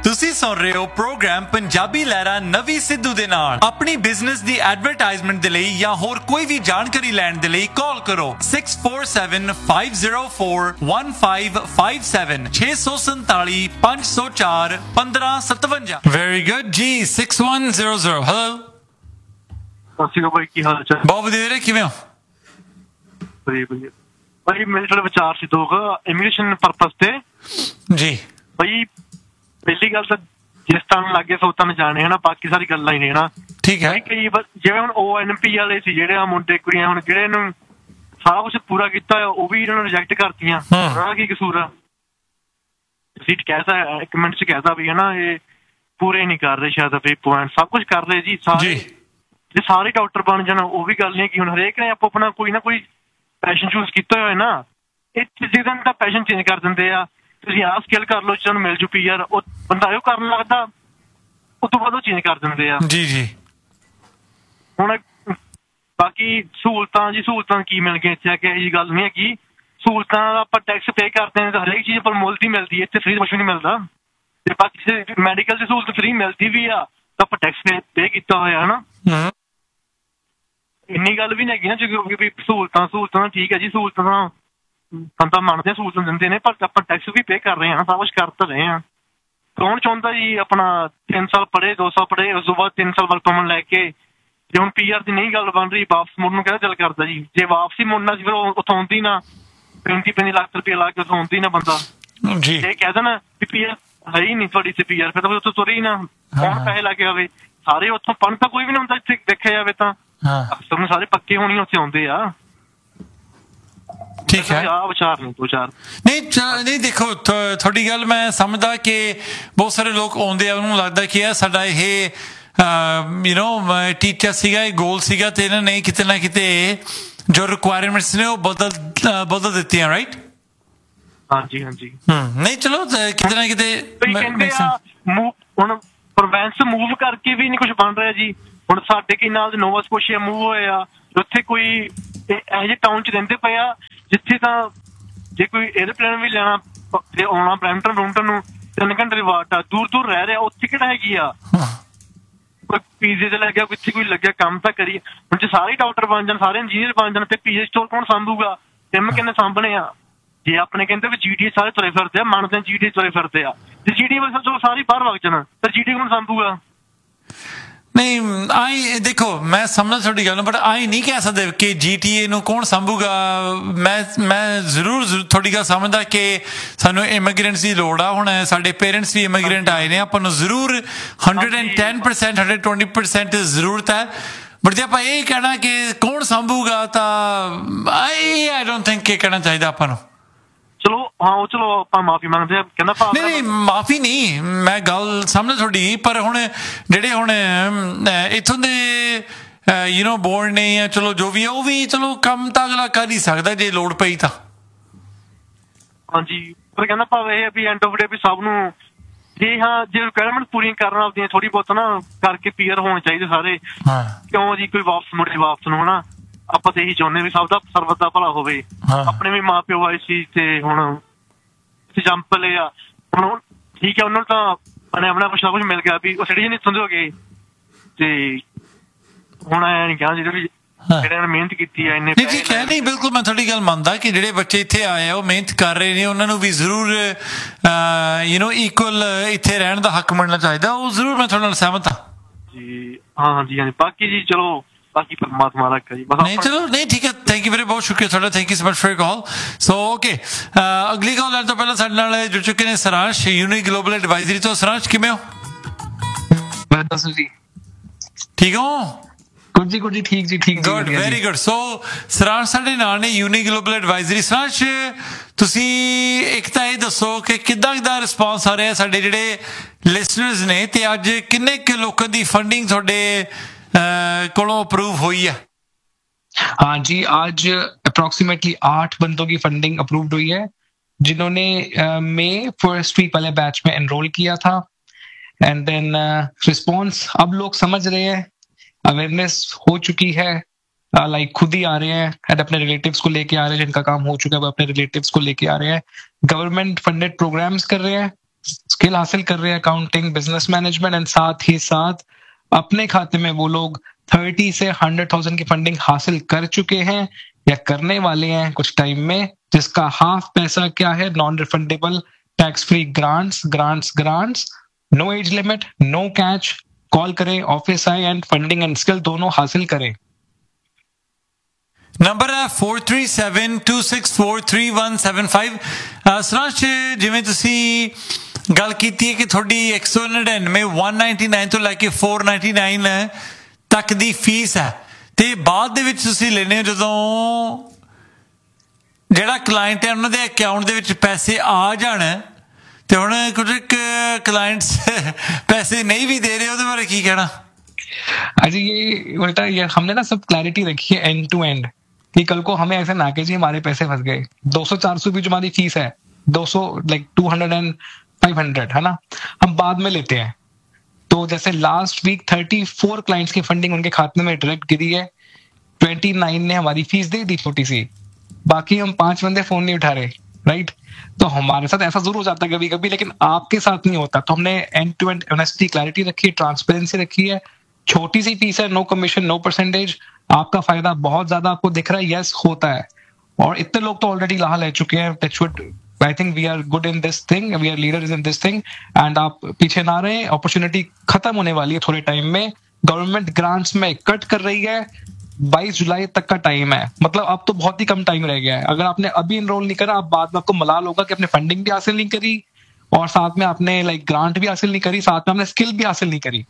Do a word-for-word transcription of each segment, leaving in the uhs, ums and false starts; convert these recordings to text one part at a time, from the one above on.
ਤੁਸੀਂ ਸੁਣ ਰਹੇ ਹੋ ਪ੍ਰੋਗਰਾਮ ਪੰਜਾਬੀ ਲਹਿਰਾਂ ਨਵੀਂ ਸਿੱਧੂ ਦੇ ਨਾਲ। ਆਪਣੀ ਬਿਜ਼ਨਸ ਦੀ ਐਡਵਰਟਾਈਜ਼ਮੈਂਟ ਦੇ ਲਈ ਜਾਂ ਹੋਰ ਕੋਈ ਵੀ ਜਾਣਕਾਰੀ ਲੈਣ ਦੇ ਲਈ ਕਾਲ ਕਰੋ six four seven five zero four one five five seven six four seven five zero four fifteen seventy-seven। Very good ਜੀ। six one zero zero hello. ਸਤਿ ਸ਼੍ਰੀ ਅਕਾਲ ਭਾਈ, ਕੀ ਹਾਲ ਚਾਲ? ਬਹੁਤ ਵਧੀਆ ਵੀਰੇ, ਕਿਵੇਂ ਹੋ? ਵਧੀਆ ਵਧੀਆ ਭਾਈ। ਮੇਰੇ ਥੋੜੇ ਵਿਚਾਰ ਸੀ ਦੋ ਇਮੀਗ੍ਰੇਸ਼ਨ ਪਰਪਸ ਤੇ ਜੀ। ਭਾਈ ਪਹਿਲੀ ਗੱਲ ਤਾਂ ਜਿਸ ਤਰ੍ਹਾਂ ਲੱਗੇ ਸੋ ਤਾਂ ਜਾਣੇ ਹਨਾ, ਬਾਕੀ ਸਾਰੀ ਗੱਲਾਂ ਹੀ ਨੇ ਹਨਾ। ਠੀਕ ਹੈ। ਕਈ ਜਿਵੇਂ ਹੁਣ ਓ ਐਨ ਪੀ ਵਾਲੇ ਸੀ ਜਿਹੜੇ ਆ ਮੁੰਡੇ ਕੁੜੀਆਂ, ਹੁਣ ਜਿਹੜੇ ਇਹਨੂੰ ਸਾਰਾ ਕੁਛ ਪੂਰਾ ਕੀਤਾ ਉਹ ਵੀ ਇਹਨਾਂ ਨੂੰ ਰਿਜੈਕਟ ਕਰਤੀਆਂ। ਉਹਨਾਂ ਕੀ ਕਸੂਰ ਆ? ਤੁਸੀਂ ਕਹਿਤਾ ਇੱਕ ਮਿੰਟ ਚ ਕਹਿਤਾ ਵੀ ਹਨਾ ਇਹ ਪੂਰੇ ਨਹੀਂ ਕਰ ਰਹੇ ਸ਼ਾਇਦ ਵੀ ਪੁਆਇੰਟ, ਸਭ ਕੁਛ ਕਰ ਰਹੇ ਜੀ ਸਾਰੇ। ਜੇ ਸਾਰੇ ਡਾਕਟਰ ਬਣ ਜਾਣ ਉਹ ਵੀ ਗੱਲ ਨਹੀਂ ਕਿ ਹੁਣ ਹਰੇਕ ਨੇ ਆਪੋ ਆਪਣਾ ਕੋਈ ਨਾ ਕੋਈ ਪੈਸ਼ਨ ਚੂਜ਼ ਕੀਤਾ ਹੋਇਆ ਨਾ। ਇਹ ਜਿਸ ਦਿਨ ਤਾਂ ਪੈਸ਼ਨ ਚੇਂਜ ਕਰ ਦਿੰਦੇ ਆ। ਤੁਸੀਂ ਆਹ ਸਕਿੱਲ ਕਰ ਲਓ, ਤੁਹਾਨੂੰ ਮਿਲ ਜੂ ਪੀ ਆਰ, ਉਹ ਬੰਦਾ ਉਹ ਕਰਨ ਲੱਗਦਾ, ਉਸ ਤੋਂ ਬਾਅਦ ਉਹ ਚੇਂਜ ਕਰ ਦਿੰਦੇ ਆ। ਜੀ ਜੀ। ਹੁਣ ਬਾਕੀ ਸਹੂਲਤਾਂ ਜੀ, ਸਹੂਲਤਾਂ ਕੀ ਮਿਲ ਗਈਆਂ ਇੱਥੇ ਆ ਕੇ? ਇਹੋ ਜਿਹੀ ਗੱਲ ਨਹੀਂ ਹੈਗੀ। ਸਹੂਲਤਾਂ ਆਪਾਂ ਟੈਕਸ ਪੇ ਕਰਦੇ ਹਾਂ ਤਾਂ ਹਰੇਕ ਚੀਜ਼ ਪਰ ਮੁੱਲ ਦੀ ਮਿਲਦੀ ਹੈ, ਇੱਥੇ ਫ੍ਰੀ ਕੁਛ ਨਹੀਂ ਮਿਲਦਾ। ਤੇ ਬਾਕੀ ਮੈਡੀਕਲ ਦੀ ਸਹੂਲਤ ਫ੍ਰੀ ਮਿਲਦੀ ਵੀ ਆ ਤਾਂ ਆਪਾਂ ਟੈਕਸ ਪੇ ਪੇ ਕੀਤਾ ਹੋਇਆ ਹਨਾ। ਇੰਨੀ ਗੱਲ ਵੀ ਨਹੀਂ ਹੈਗੀ ਨਾ ਕਿਉਂਕਿ ਵੀ ਸਹੂਲਤਾਂ ਸਹੂਲਤਾਂ ਠੀਕ ਹੈ ਜੀ, ਸਹੂਲਤਾਂ ਤਾਂ ਬੰਦਾ ਮੰਨਦੇ ਸਹੂਲਤਾਂ ਦਿੰਦੇ ਨੇ, ਪਰ ਆਪਾਂ ਟੈਕਸ ਵੀ ਪੇ ਕਰ ਰਹੇ ਹਾਂ, ਸਭ ਕੁਛ ਕਰ ਤਾਂ ਰਹੇ ਹਾਂ। ਕੌਣ ਚਾਹੁੰਦਾ ਜੀ ਆਪਣਾ ਤਿੰਨ ਸਾਲ ਪੜ੍ਹੇ, ਦੋ ਸਾਲ ਪੜ੍ਹੇ, ਉਸ ਤੋਂ ਬਾਅਦ ਤਿੰਨ ਸਾਲ ਵਰਕ ਪਰਮਿਟ ਲੈ ਕੇ ਜੇ ਹੁਣ ਪੀ ਆਰ ਦੀ ਨਹੀਂ ਗੱਲ ਬਣ ਰਹੀ, ਵਾਪਸ ਮੁੜਨ ਨੂੰ ਕਹਿੰਦਾ ਚੱਲ ਕਰਦਾ ਜੀ। ਜੇ ਵਾਪਸੀ ਮੁੜਨਾ ਸੀ ਫਿਰ ਉੱਥੋਂ ਆਉਂਦੀ ਨਾ ਪੈਂਤੀ ਪੈਂਤੀ ਲੱਖ ਰੁਪਏ ਲਾ ਕੇ ਉੱਥੋਂ ਆਉਂਦੀ ਨਾ ਬੰਦਾ। ਇਹ ਕਹਿ ਦੇਣਾ ਵੀ ਪੀ ਆਰ ਹੈ ਹੀ ਨਹੀਂ ਤੁਹਾਡੀ ਤੇ ਪੀ ਆਰ, ਫਿਰ ਤਾਂ ਉੱਥੋਂ ਤੁਰੇ ਹੀ ਨਾ। ਕੌਣ ਪੈਸੇ ਲਾ ਕੇ ਆਵੇ? ਸਾਰੇ ਉੱਥੋਂ ਪੜ੍ਹਨ ਤਾਂ ਕੋਈ ਵੀ ਨਹੀਂ ਹੁੰਦਾ ਇੱਥੇ ਦੇਖਿਆ ਜਾਵੇ ਤਾਂ। ਅਫਸਰ ਨੂੰ ਸਾਰੇ ਪੱਕੇ ਹੋਣੀ ਉੱਥੇ ਆਉਂਦੇ ਆ। ਠੀਕ ਹੈ। ਆਹ ਵਿਚਾਰ ਨੇ ਦੋ ਚਾਰ। ਨਹੀਂ ਨਹੀਂ ਦੇਖੋ, ਤੁਹਾਡੀ ਗੱਲ ਮੈਂ ਸਮਝਦਾ ਕਿ ਬਹੁਤ ਸਾਰੇ ਲੋਕ ਆਉਂਦੇ ਆ, ਉਹਨੂੰ ਲੱਗਦਾ ਕਿ ਇਹ ਸਾਡਾ ਇਹ ਯੂ ਨੋ ਟੀਚਰ ਸੀਗਾ, ਇਹ ਗੋਲ ਸੀਗਾ, ਤੇ ਇਹਨਾਂ ਨੇ ਕਿਤੇ ਨਾ ਕਿਤੇ ਜੋ ਰਿਕੁਆਇਰਮੈਂਟਸ ਨੇ ਉਹ ਬਦਲ ਬਦਲ ਦਿੱਤੀਆਂ, ਰਾਈਟ? ਹਾਂਜੀ ਹਾਂਜੀ। ਨਹੀਂ ਚਲੋ ਕਿਤੇ ਨਾ ਕਿਤੇ ਕਹਿੰਦੇ ਆ ਹੁਣ ਪ੍ਰੋਵਿੰਸ ਮੂਵ ਕਰਕੇ ਵੀ ਨਹੀਂ ਕੁਛ ਬਣ ਰਿਹਾ ਜੀ। ਹੁਣ ਸਾਡੇ ਕੀ ਨਾਲ ਦੇ ਨੋਵਾ ਸਕੋਸ਼ੀਆ ਮੂਵ ਹੋਏ ਆ, ਉੱਥੇ ਕੋਈ ਇਹੋ ਜਿਹੇ ਟਾਊਨ ਚ ਰਹਿੰਦੇ ਪਏ ਆ ਜਿੱਥੇ ਤਾਂ ਜੇ ਕੋਈ ਏਅਰਪਲੇਨ ਵੀ ਲੈਣਾ ਤੇ ਆਉਣਾ ਬਰੈਂਪਟਨ ਬਰੂਮਟਨ ਨੂੰ ਤਿੰਨ ਘੰਟੇ ਦੀ ਵਾਟ ਆ, ਦੂਰ ਦੂਰ ਰਹਿ ਰਿਹਾ, ਉੱਥੇ ਕਿਹੜਾ ਹੈਗੀ ਆ? ਕੋਈ ਪੀਜ਼ੇ ਤੇ ਲੱਗਿਆ, ਕਿੱਥੇ ਕੋਈ ਲੱਗਿਆ, ਕੰਮ ਤਾਂ ਕਰੀਏ। ਹੁਣ ਜੇ ਸਾਰੇ ਡਾਕਟਰ ਬਣ ਜਾਣ, ਸਾਰੇ ਇੰਜੀਨੀਅਰ ਬਣ ਜਾਣ ਤੇ ਪੀਜ਼ੇ ਸਟੋਰ ਕੌਣ ਸਾਂਭੂਗਾ? ਟਿਮ ਕਿੰਨੇ ਸਾਂਭਣੇ ਆ? ਜੇ ਆਪਣੇ ਕਹਿੰਦੇ ਵੀ ਜੀ ਡੀ ਸਾਰੇ ਤੁਰੇ ਫਿਰਦੇ ਆ, ਮੰਨਦੇ ਜੀ ਡੀ ਤੁਰੇ ਫਿਰਦੇ ਆ, ਜੇ ਜੀ ਡੀ ਵਾਲੇ ਚਲੋ ਸਾਰੇ ਬਾਹਰ ਵਗ ਜਾਣ ਤਾਂ ਜੀ ਡੀ ਕੌਣ ਸਾਂਭੂਗਾ? ਨਹੀਂ ਆਈ ਦੇਖੋ, ਮੈਂ ਸਮਝਦਾ ਤੁਹਾਡੀ ਗੱਲ, ਬਟ ਆਈ ਨਹੀਂ ਕਹਿ ਸਕਦੇ ਕਿ ਜੀ ਟੀ ਏ ਨੂੰ ਕੌਣ ਸਾਂਭੂਗਾ। ਮੈਂ ਮੈਂ ਜ਼ਰੂਰ ਤੁਹਾਡੀ ਗੱਲ ਸਮਝਦਾ ਕਿ ਸਾਨੂੰ ਇਮੀਗ੍ਰੈਂਟਸ ਦੀ ਲੋੜ ਆ। ਹੁਣ ਸਾਡੇ ਪੇਰੈਂਟਸ ਵੀ ਇਮੀਗ੍ਰੈਂਟ ਆਏ ਨੇ, ਆਪਾਂ ਨੂੰ ਜ਼ਰੂਰ hundred and ten percent hundred twenty percent ਜ਼ਰੂਰਤ ਹੈ। ਬਟ ਜੇ ਆਪਾਂ ਇਹ ਕਹਿਣਾ ਕਿ ਕੌਣ ਸਾਂਭੂਗਾ ਤਾਂ ਆਈ ਆਈ ਡੋਂਟ ਥਿੰਕ ਕਿ ਕਹਿਣਾ ਚਾਹੀਦਾ ਆਪਾਂ ਨੂੰ। ਚਲੋ ਹਾਂ, ਉਹ ਚਲੋ ਆਪਾਂ ਮਾਫੀ ਮੰਗਦੇ ਆ। ਕਹਿੰਦਾ ਨਹੀਂ ਨਹੀਂ ਮਾਫੀ ਨਹੀਂ, ਮੈਂ ਗੱਲ ਸਮਝ ਤੁਹਾਡੀ, ਪਰ ਹੁਣ ਜਿਹੜੇ ਹੁਣ ਇੱਥੋਂ ਦੇ ਯੂ ਨੋ ਬੋਰਨ ਨੇ ਜਾਂ ਚਲੋ ਜੋ ਵੀ ਹੈ, ਉਹ ਵੀ ਚਲੋ ਕੰਮ ਤਾਂ ਅਗਲਾ ਕਰ ਹੀ ਸਕਦਾ ਜੇ ਲੋੜ ਪਈ ਤਾਂ। ਹਾਂਜੀ, ਪਰ ਕਹਿੰਦਾ ਭਾਵ ਇਹ ਵੀ ਐਂਡ ਆਫ ਡੇ ਵੀ ਸਭ ਨੂੰ ਜੇ ਹਾਂ ਜੇ ਰਿਕੁਆਇਰਮੈਂਟ ਪੂਰੀਆਂ ਕਰਨ ਆਪਦੀਆਂ ਥੋੜੀ ਬਹੁਤ ਨਾ ਕਰਕੇ ਪੀਆਰ ਹੋਣੇ ਚਾਹੀਦੇ ਸਾਰੇ। ਕਿਉਂ ਜੀ ਕੋਈ ਵਾਪਸ ਮੁੜੇ ਵਾਪਸ ਨੂੰ ਹਨਾ, ਆਪਾਂ ਤਾਂ ਇਹੀ ਚਾਹੁੰਦੇ ਵੀ ਸਭ ਦਾ ਸਰਬਤ ਦਾ ਭਲਾ ਹੋਵੇ। ਆਪਣੇ ਵੀ ਮਾਂ ਪਿਓ ਆਏ ਸੀ ਤੇ ਹੁਣ ਜੰਪ ਲਏ ਆ, ਹੁਣ ਠੀਕ ਹੈ ਉਹਨਾਂ ਨੂੰ ਤਾਂ ਆਪਣੇ ਆਪਣਾ ਕੁਛ ਨਾ ਕੁਛ ਮਿਲ ਗਿਆ ਵੀ ਉਹ ਸਿਟੀਜ਼ਨ ਇੱਥੋਂ ਦੇ ਹੋ ਗਏ। ਤੇ ਹੁਣ ਐ ਨੀ ਕਹਿਣਾ ਜਿਹੜੇ ਵੀ ਜਿਹੜਿਆਂ ਨੇ ਮਿਹਨਤ ਕੀਤੀ ਹੈ ਇੰਨੇ। ਠੀਕ ਹੈ, ਨਹੀਂ ਬਿਲਕੁਲ ਮੈਂ ਤੁਹਾਡੀ ਗੱਲ ਮੰਨਦਾ ਕਿ ਜਿਹੜੇ ਬੱਚੇ ਇੱਥੇ ਆਏ ਆ ਉਹ ਮਿਹਨਤ ਕਰ ਰਹੇ ਨੇ, ਉਹਨਾਂ ਨੂੰ ਵੀ ਜ਼ਰੂਰ ਯੂ ਨੋ ਇਕੁਅਲ ਇੱਥੇ ਰਹਿਣ ਦਾ ਹੱਕ ਮਿਲਣਾ ਚਾਹੀਦਾ। ਉਹ ਜ਼ਰੂਰ ਮੈਂ ਤੁਹਾਡੇ ਨਾਲ ਸਹਿਮਤ ਹਾਂ ਜੀ। ਹਾਂ ਹਾਂਜੀ ਹਾਂਜੀ। ਬਾਕੀ ਜੀ ਚਲੋ ਬਾਕੀ ਪਰਮਾਤਮਾ ਰੱਖਾ ਜੀ। ਨਹੀਂ ਚਲੋ ਨਹੀਂ ਠੀਕ ਹੈ, ਥੈਂਕ ਯੂ ਵੈਰੀ ਬਹੁਤ ਸ਼ੁਕਰੀਆ ਤੁਹਾਡਾ, thank you so much for your call. So okay, ਅਗਲੀ ਕਾਲ ਲੈਣ ਤੋਂ ਪਹਿਲਾਂ ਸਾਡੇ ਨਾਲ ਜੁੜ ਚੁੱਕੇ ਨੇ ਸਰਾਂਸ਼, ਯੂਨੀ ਗਲੋਬਲ ਐਡਵਾਈਜ਼ਰੀ ਤੋਂ। ਸਰਾਂਸ਼ ਕਿਵੇਂ ਹੋ? ਮੈਂ ਦੱਸੋ ਜੀ, ਠੀਕ ਹੋ? ਗੁੱਡ ਜੀ ਗੁੱਡ ਜੀ, ਠੀਕ ਜੀ ਠੀਕ। Good, very good. ਸੋ ਸਰਾਂਸ਼ ਸਾਡੇ ਨਾਲ ਨੇ, ਯੂਨੀ ਗਲੋਬਲ ਐਡਵਾਈਜ਼ਰੀ। ਸਰਾਂਸ਼ ਤੁਸੀਂ ਇੱਕ ਤਾਂ ਇਹ ਦੱਸੋ ਕਿ ਕਿੱਦਾਂ ਦਾ ਰਿਸਪੌਂਸ ਆ ਰਿਹਾ ਸਾਡੇ ਜਿਹੜੇ ਲਿਸਨਰਸ ਨੇ, ਤੇ ਅੱਜ ਕਿੰਨੇ ਕੁ ਲੋਕਾਂ ਦੀ ਫੰਡਿੰਗ ਤੁਹਾਡੇ ਕੋਲੋਂ अप्रूव हुई है? हाँ जी, आज अप्रोक्सीमेटली आठ बंदों की फंडिंग अप्रूव्ड हुई है जिन्होंने मई फर्स्ट वीक वाले बैच में एनरोल किया था। एंड देन रिस्पॉन्स अब लोग समझ रहे हैं, अवेयरनेस हो चुकी है, लाइक uh, खुद ही आ रहे हैं एंड अपने रिलेटिव्स को लेके आ रहे हैं, जिनका काम हो चुका है वो अपने रिलेटिव्स को लेके आ रहे हैं। गवर्नमेंट फंडेड प्रोग्राम्स कर रहे हैं, स्किल हासिल कर रहे हैं अकाउंटिंग, बिजनेस मैनेजमेंट, एंड साथ ही साथ अपने खाते में वो लोग थर्टी से हंड्रेड थाउजेंड की फंडिंग हासिल कर चुके हैं या करने वाले हैं कुछ टाइम में, जिसका हाफ पैसा क्या है, non refundable tax free grants grants grants, no age limit, no catch. Call करें, ऑफिस आए एंड फंडिंग एंड स्किल दोनों हासिल करें। ਨੰਬਰ ਹੈ four three seven two six four three one seven five। ਸਰਾਂਸ਼, ਜਿਵੇਂ ਤੁਸੀਂ ਗੱਲ ਕੀਤੀ ਹੈ ਕਿ ਤੁਹਾਡੀ one ninety-nine one ninety-nine ਤੋਂ ਲੈ ਕੇ four ninety-nine ਤੱਕ ਦੀ ਫੀਸ ਹੈ, ਤੇ ਬਾਅਦ ਦੇ ਵਿੱਚ ਤੁਸੀਂ ਲੈਣੇ ਹੋ ਜਦੋਂ ਜਿਹੜਾ ਕਲਾਇੰਟ ਹੈ ਉਹਨਾਂ ਦੇ ਅਕਾਊਂਟ ਦੇ ਵਿੱਚ ਪੈਸੇ ਆ ਜਾਣ, ਤੇ ਹੁਣ ਕੁਝ ਕਲਾਇੰਟਸ ਪੈਸੇ ਨਹੀਂ ਵੀ ਦੇ ਰਹੇ, ਉਹਦੇ ਬਾਰੇ ਕੀ ਕਹਿਣਾ? अजी ये उल्टा, ये हमने ना सब क्लैरिटी रखी है एंड टू एंड, कि कल को हमें ऐसे ना कि जी हमारे पैसे फंस गए, दो सौ चार सौ भी जो हमारी फीस है, दो सौ like two hundred and five hundred है ना, हम बाद में लेते हैं। तो जैसे last week thirty four clients की फंडिंग उनके खाते में डायरेक्ट गिरी है, ट्वेंटी नाइन ने हमारी फीस दे दी छोटी सी, बाकी हम पांच बंदे फोन नहीं उठा रहे, राइट। तो हमारे साथ ऐसा जरूर हो जाता है कभी कभी, लेकिन आपके साथ नहीं होता। तो हमने and to and honesty, clarity रखी है, ट्रांसपेरेंसी रखी है। छोटी सी फीस है, नो कमीशन, नो परसेंटेज, आपका फायदा बहुत ज्यादा आपको दिख रहा है, यस होता है। और इतने लोग तो ऑलरेडी लाहा ले चुके हैं, touchwood, I think we are good in this thing, we are leaders in this thing, and आप पीछे ना रहे। अपॉर्चुनिटी खत्म होने वाली है थोड़े टाइम में, गवर्नमेंट ग्रांट्स में कट कर रही है, बाईस जुलाई तक का टाइम है, मतलब अब तो बहुत ही कम टाइम रह गया है। अगर आपने अभी इनरोल नहीं करा, आप बाद में आपको मलाल होगा कि आपने फंडिंग भी हासिल नहीं करी, और साथ में आपने लाइक ग्रांट भी हासिल नहीं करी, साथ में आपने स्किल भी हासिल नहीं करी।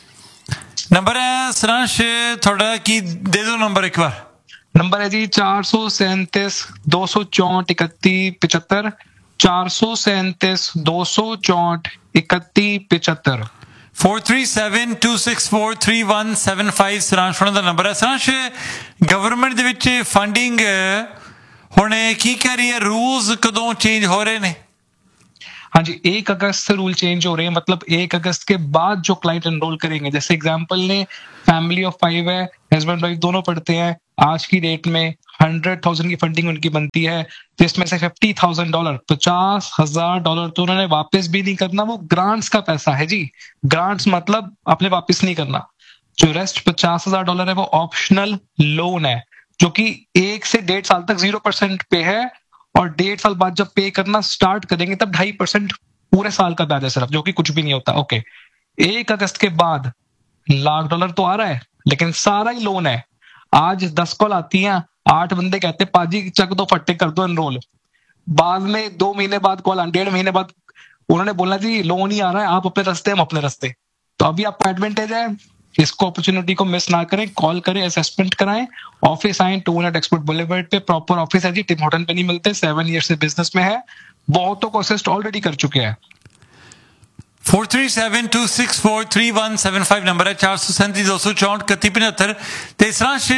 नंबर है सरांश थोड़ा की दे दो, नंबर एक बार। नंबर है जी चार सौ सैंतीस दो सौ चौंठ इकतीस पिछहत्तर, चार सौ सैंतीस दो सौ चौंठ इकतीस पिछहत्तर। four three seven two six four three one seven five ਸਰਾਂਸ਼ ਉਹਨਾਂ ਦਾ ਨੰਬਰ ਹੈ। ਸਰਾਂਸ਼, ਗਵਰਨਮੈਂਟ ਦੇ ਵਿੱਚ ਫੰਡਿੰਗ ਹੁਣ ਕੀ ਕਹਿ ਰਹੀ ਹੈ, ਰੂਲਸ कदों चेंज हो रहे ने? हाँ जी, एक अगस्त से रूल चेंज हो रहे हैं, मतलब एक अगस्त के बाद जो क्लाइंट एनरोल करेंगे, जैसे एग्जांपल ने फैमिली ऑफ फाइव है, हस्बैंड वाइफ दोनों पढ़ते हैं, आज की डेट में हंड्रेड थाउजेंड की फंडिंग उनकी बनती है, जिसमें से फिफ्टी थाउजेंड डॉलर पचास हजार डॉलर तो उन्होंने वापस भी नहीं करना, वो ग्रांट्स का पैसा है जी। ग्रांट्स मतलब आपने वापस नहीं करना। जो रेस्ट पचास हजार डॉलर है वो ऑप्शनल लोन है, जो कि एक से डेढ़ साल तक जीरो परसेंट पे है, और डेढ़ साल बाद जब पे करना स्टार्ट करेंगे तब ढाई परसेंट पूरे साल का ब्याज है सिर्फ, जो कि कुछ भी नहीं होता। ओके, एक अगस्त के बाद लाख डॉलर तो आ रहा है, लेकिन सारा ही लोन है। आज दस कॉल आती हैं, आठ बंदे कहते हैं पाजी चक दो, फट्टे कर दो एनरोल, बाद में दो महीने बाद कॉल, डेढ़ महीने बाद उन्होंने बोला जी लोन ही आ रहा है, आप अपने रास्ते, हम अपने रास्ते। तो अभी आपका एडवांटेज है, इसको अपॉर्चुनिटी को मिस ना करें, कॉल करें, असेसमेंट कराएं, ऑफिस आए, टू हंड्रेड एक्सपोर्ट बुलेवर्ड पे, प्रॉपर ऑफिस है जी, टिम हॉर्टन पे नहीं मिलते, सेवन ईयर से बिजनेस में है, बहुतों को असिस्ट ऑलरेडी कर चुके हैं। four three seven two six four three one seven five number है, चार सौ सैंतीस दो सौ चौंठ इकतीस पचहत्तर। ਤੇ ਸਰਾਂਸ਼,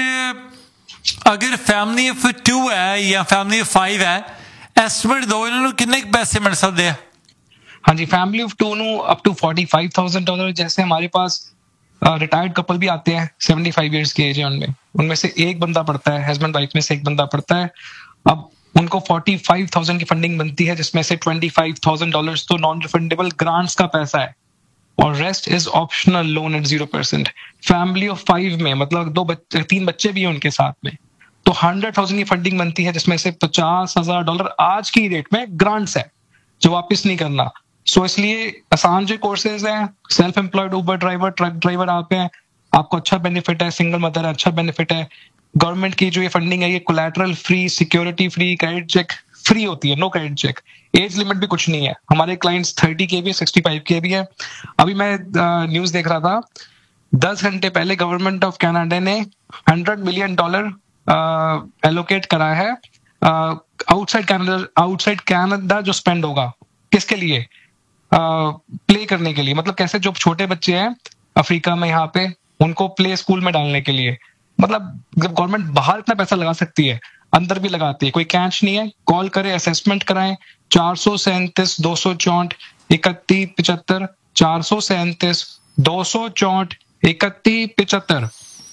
अगर फैमिली ऑफ टू है या फैमिली ऑफ फाइव है, एस्टिमेट दो ਇਹਨਾਂ ਨੂੰ ਕਿੰਨੇ पैसे मिल सकते हैं? हाँ जी, फैमिली ऑफ टू नु up to forty five thousand dollar. जैसे हमारे पास रिटायर्ड कपल भी आते हैं, सेवेंटी फाइव ईयर्स की एज है उनमें, उनमें से एक बंदा पढ़ता है, हस्बैंड वाइफ में से एक बंदा पढ़ता है। अब उनको फोर्टी फाइव थाउजेंड की फंडिंग बनती है, जिसमें से ट्वेंटी फाइव थाउजेंड डॉलर्स तो नॉन रिफंडेबल ग्रांट्स का पैसा है, और rest is optional loan eight zero percent. Family of five में मतलब दो बच्चे, तीन बच्चे भी हैं उनके साथ में, तो हंड्रेड थाउजेंड की फंडिंग बनती है, जिसमें से पचास हजार डॉलर आज की डेट में ग्रांट्स है जो वापस नहीं करना। सो so, इसलिए आसान जो कोर्सेज हैं, सेल्फ एम्प्लॉयड उबर ड्राइवर, ट्रक ड्राइवर आप हैं, आपको अच्छा बेनिफिट है, सिंगल मदर है, अच्छा बेनिफिट है। गवर्नमेंट की जो ये फंडिंग है, ये collateral free, security free, credit check free होती है, no credit check, age limit भी कुछ नहीं है। हमारे क्लाइंट्स थर्टी के भी, सिक्सटी फाइव के भी है। अभी मैं न्यूज देख रहा था, दस घंटे पहले गवर्नमेंट ऑफ कनाडा ने हंड्रेड मिलियन डॉलर एलोकेट करा है आउटसाइड कनाडा, आउटसाइड कनाडा जो स्पेंड होगा, किसके लिए? प्ले uh, करने के लिए, मतलब कैसे जो छोटे बच्चे हैं अफ्रीका में, यहाँ पे उनको प्ले स्कूल में डालने के लिए। मतलब जब गवर्नमेंट बाहर इतना पैसा लगा सकती है, अंदर भी लगाती है, कोई कैच नहीं है। कॉल करें, असेसमेंट कराएं, चार सौ सैंतीस दो सौ चौंठ इकतीस पिछहत्तर, चार सौ सैंतीस दो सौ चौंठ इकतीस पिछहत्तर।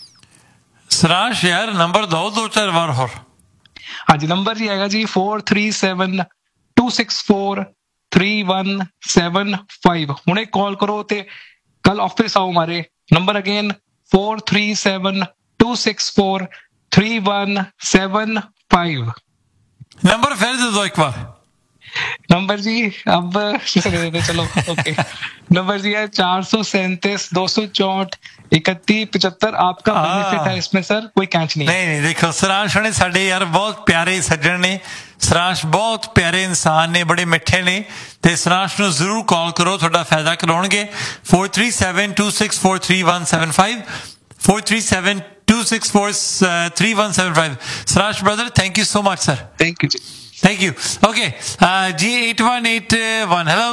सरांश यार नंबर दो दो चार बार और। हाँ जी, नंबर जी आएगा जी four three seven to six four three one seven five ਹੁਣੇ ਕਾਲ ਕਰੋ ਤੇ ਕੱਲ ਆਫਿਸ ਆਓ ਹਮਾਰੇ number again four three seven two six four three one seven five number फिर दे दो एक बार नंबर जी अब चलो ओके नंबर जी है चार सौ सैंतीस दो सौ चौंठ इकतीस पचहत्तर आपका बेनिफिट है इसमें सर कोई कैच नहीं नहीं नहीं देखो सरांश ने साडे यार बहुत प्यारे सज्जन ने सरांश बहुत प्यारे इंसान ने बड़े मिठे ने ते सरांश ਨੂੰ ਜ਼ਰੂਰ ਕਾਲ ਕਰੋ ਤੁਹਾਡਾ ਫਾਇਦਾ ਕਰਾਉਣਗੇ four three seven two six four three one seven five four three seven two six four three one seven five Saransh brother thank you so much sir thank you ji Thank you. Okay. Uh, G eight one eight one. Hello.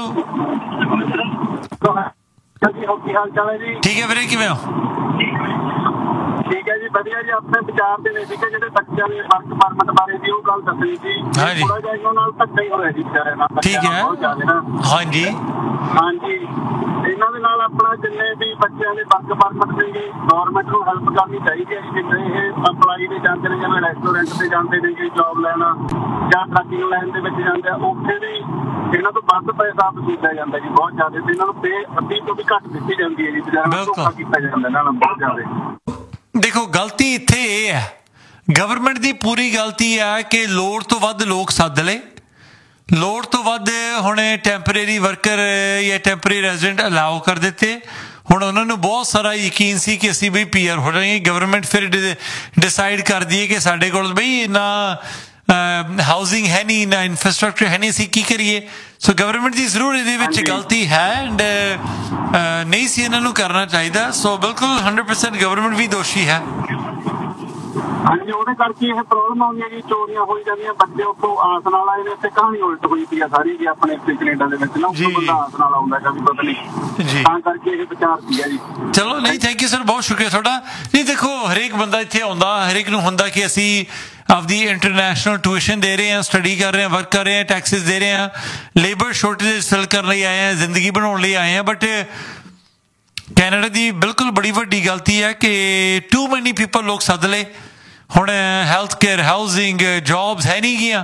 ठीक है ਵੀਰੇ ਕਿਵੇਂ ਹੋ ਠੀਕ ਹੈ ਜੀ ਵਧੀਆ ਜੀ ਆਪਣੇ ਵਿਚਾਰ ਦੇ ਨੇ ਠੀਕ ਹੈ ਜਿਹੜੇ ਬੱਚਿਆਂ ਦੇ ਵਰਕ ਪਰਮਿਟ ਬਾਰੇ ਵੀ ਉਹ ਗੱਲ ਦੱਸਣੀ ਸੀ ਥੋੜਾ ਜਿਹਾ ਇਹਨਾਂ ਨਾਲ ਧੱਕਾ ਹੀ ਹੋਇਆ ਜੀ ਵਿਚਾਰਿਆਂ ਨਾਲ ਠੀਕ ਹੈ ਹਾਂਜੀ ਹਾਂਜੀ ਇਹਨਾਂ ਦੇ ਨਾਲ ਆਪਣਾ ਜਿੰਨੇ ਵੀ ਬੱਚਿਆਂ ਦੇ ਵਰਕ ਪਰਮਿਟ ਨੇ ਜੀ ਗਵਰਨਮੈਂਟ ਨੂੰ ਹੈਲਪ ਕਰਨੀ ਚਾਹੀਦੀ ਹੈ ਜੀ ਜਿੱਥੇ ਇਹ ਅਪਲਾਈ ਦੇ ਜਾਂਦੇ ਨੇ ਜਿਵੇਂ ਰੈਸਟੋਰੈਂਟ ਤੇ ਜਾਂਦੇ ਨੇ ਜੀ ਜੌਬ ਲੈਣਾ ਜਾਂ ਟਰੱਕਿੰਗ ਲਾਈਨ ਦੇ ਵਿੱਚ ਜਾਂਦੇ ਆ ਉੱਥੇ ਵੀ ਇਹਨਾਂ ਤੋਂ ਵੱਧ ਪੈਸਾ ਵਸੂਲਿਆ ਜਾਂਦਾ ਜੀ ਬਹੁਤ ਜ਼ਿਆਦਾ ਤੇ ਇਹਨਾਂ ਨੂੰ ਪੇ ਅੱਧੀ ਤੋਂ ਵੀ ਘੱਟ ਦਿੱਤੀ ਜਾਂਦੀ ਹੈ ਜੀ ਵਿਚਾਰਿਆਂ ਨੂੰ ਧੋਖਾ ਕੀਤਾ ਜਾਂਦਾ ਇਹਨਾਂ ਨਾਲ ਬਹੁਤ ਜ਼ਿਆਦਾ ਦੇਖੋ ਗਲਤੀ ਇੱਥੇ ਇਹ ਹੈ ਗਵਰਨਮੈਂਟ ਦੀ ਪੂਰੀ ਗਲਤੀ ਹੈ ਕਿ ਲੋੜ ਤੋਂ ਵੱਧ ਲੋਕ ਸੱਦ ਲਏ ਲੋੜ ਤੋਂ ਵੱਧ ਹੁਣ ਟੈਂਪਰੇਰੀ ਵਰਕਰ ਜਾਂ ਟੈਂਪਰੇਰੀ ਰੈਜ਼ੀਡੈਂਟ ਅਲਾਉ ਕਰ ਦਿੱਤੇ ਹੁਣ ਉਹਨਾਂ ਨੂੰ ਬਹੁਤ ਸਾਰਾ ਯਕੀਨ ਸੀ ਕਿ ਅਸੀਂ ਬਈ ਪੀਆਰ ਹੋ ਜਾਵਾਂਗੇ ਗਵਰਨਮੈਂਟ ਫਿਰ ਡਿਸਾਈਡ ਕਰਦੀ ਹੈ ਕਿ ਸਾਡੇ ਕੋਲ ਬਈ ਇੰਨਾ ਹਾਊਸਿੰਗ ਹੈ ਨਹੀਂ ਨਾ ਇਨਫਰਾਸਟ੍ਰਕਚਰ ਹੈ ਨਹੀਂ ਅਸੀਂ ਕੀ ਕਰੀਏ ਸੋ ਗਵਰਨਮੈਂਟ ਦੀ ਜ਼ਰੂਰ ਇਹਦੇ ਵਿੱਚ ਗਲਤੀ ਹੈ ਐਂਡ ਨਹੀਂ ਸੀ ਇਹਨਾਂ ਨੂੰ ਕਰਨਾ ਚਾਹੀਦਾ ਸੋ ਬਿਲਕੁਲ hundred percent ਗਵਰਨਮੈਂਟ ਵੀ ਦੋਸ਼ੀ ਹੈ ਹਾਂਜੀ ਉਹਦੇ ਕਰਕੇ ਇਹ ਪ੍ਰੋਬਲਮ ਆਉਂਦੀ ਹੈ ਜੀ ਚੋਰੀਆਂ ਹੋਈ ਜਾਂਦੀਆਂ ਬੱਚੇ ਉੱਥੋਂ ਆਸ ਨਾਲ ਆਏ ਨੇ ਇੱਥੇ ਕਹਾਣੀ ਉਲਟ ਹੋਈ ਪਈ ਆ ਸਾਰੀ ਜੀ ਆਪਣੇ ਇੱਥੇ ਕੈਨੇਡਾ ਦੇ ਵਿੱਚ ਨਾ ਉੱਥੋਂ ਬੰਦਾ ਆਸ ਨਾਲ ਆਉਂਦਾ ਕਦੀ ਪਤਾ ਨਹੀਂ ਤਾਂ ਕਰਕੇ ਇਹ ਵਿਚਾਰ ਸੀਗਾ ਜੀ ਚਲੋ ਨਹੀਂ ਥੈਂਕ ਯੂ ਸਰ ਬਹੁਤ ਸ਼ੁਕਰੀਆ ਤੁਹਾਡਾ ਨਹੀਂ ਦੇਖੋ ਹਰੇਕ ਬੰਦਾ ਇੱਥੇ ਆਉਂਦਾ ਹਰੇਕ ਨੂੰ ਹੁੰਦਾ ਕਿ ਅਸੀਂ ਆਪਦੀ ਇੰਟਰਨੈਸ਼ਨਲ ਟਿਊਸ਼ਨ ਦੇ ਰਹੇ ਹਾਂ ਸਟੱਡੀ ਕਰ ਰਹੇ ਹਾਂ ਵਰਕ ਕਰ ਰਹੇ ਹਾਂ ਟੈਕਸਿਸ ਦੇ ਰਹੇ ਹਾਂ ਲੇਬਰ ਸ਼ੋਰਟੇਜ ਫਿਲ ਕਰਨ ਲਈ ਆਏ ਹਾਂ ਜ਼ਿੰਦਗੀ ਬਣਾਉਣ ਲਈ ਆਏ ਹਾਂ ਬਟ ਕੈਨੇਡਾ ਦੀ ਬਿਲਕੁਲ ਬੜੀ ਵੱਡੀ ਗਲਤੀ ਹੈ ਕਿ ਟੂ ਮੈਨੀ ਪੀਪਲ ਲੋਕ ਸੱਦ ਲਏ ਹੁਣ ਹੈਲਥ ਕੇਅਰ ਹਾਊਸਿੰਗ ਜੌਬਸ ਹੈ ਨਹੀਂ ਗੀਆਂ